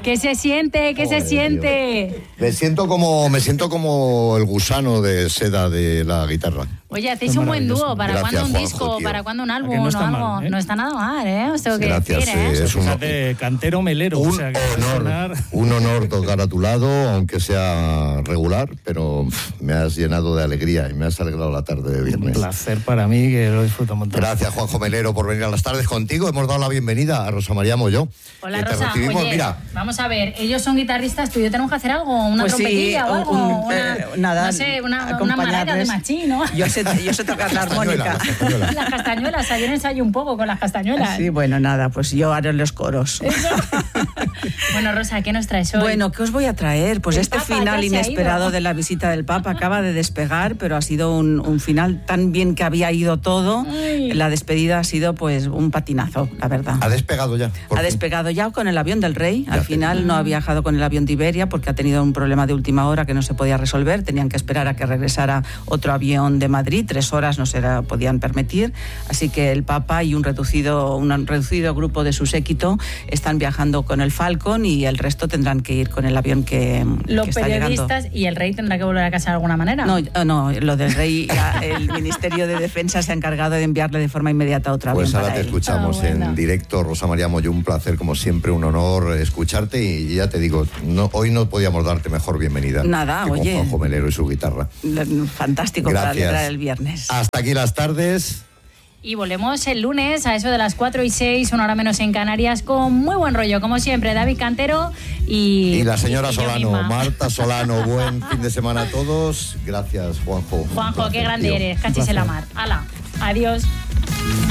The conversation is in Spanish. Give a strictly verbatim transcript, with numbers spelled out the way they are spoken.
¿Qué se siente? ¿Qué Joder, se siente? Dios. Me siento como me siento como el gusano de seda de la guitarra. Oye, hacéis un buen dúo. ¿Para Gracias, cuándo un Juanjo, disco? tío. ¿Para cuándo un álbum no o está algo? mal, ¿eh? No está nada mal, ¿eh? Os tengo que Gracias, decir, ¿eh? sí, es un, Fíjate, cantero melero. un o sea, que honor, sonar... un honor tocar a tu lado, aunque sea regular, pero pff, me has llenado de alegría y me has alegrado la tarde de viernes. Un placer para mí, que lo disfruto un montón. Gracias, Juanjo Melero, por venir a las tardes contigo. Hemos dado la bienvenida a Rosa María Molló. Hola, que te Rosa. recibimos, Oye, mira. vamos a ver, ellos son guitarristas, tú y yo tenemos que hacer algo, una Pues sí, trompetilla o algo, un- una, eh, nada, no sé, una, una marraca de acompañarles. machín, ¿no? Yo sé, yo sé tocar la armónica. Las castañuelas. Las castañuelas, ayer ensayo un poco con las castañuelas. Sí, bueno, nada, pues yo haré los coros. Bueno, Rosa, ¿qué nos traes hoy? Bueno, ¿qué os voy a traer? Pues El este Papa final ya se ha inesperado ido. de la visita del Papa acaba de despegar, pero ha sido un, un final tan bien que había ido todo. Ay. La despedida ha sido pues un patinazo, la verdad. Ha despegado ya. por Ha fin. despegado ya con el avión del Rey. Ya Al te- final no ha viajado con el avión de Iberia porque ha tenido un problema de última hora que no se podía resolver. Tenían que esperar a que regresara otro avión de Madrid. Tres horas no se la podían permitir. Así que el Papa y un reducido, un reducido grupo de su séquito están viajando con el Falcon y el resto tendrán que ir con el avión que, Los que está llegando. periodistas y el rey tendrá que volver a casa de alguna manera. No, no, lo del Rey, ya el Ministerio de Defensa se ha encargado de enviarle de forma inmediata otro avión Pues ahora para te él. escuchamos Ah, bueno. en directo, Rosa María Molló, un placer como siempre, un honor escucharte y ya te digo, no, hoy no podíamos darte mejor bienvenida. Nada, que oye. Con Juanjo Melero y su guitarra. Fantástico para Gracias. alegrar el viernes. Hasta aquí las tardes. Y volvemos el lunes a eso de las cuatro y seis, una hora menos en Canarias, con muy buen rollo, como siempre, David Cantero y... Y la señora y yo Solano, misma. Marta Solano, buen fin de semana a todos. Gracias, Juanjo. Un Juanjo, qué placer, grande tío. eres, cachis en la mar. Hala, adiós.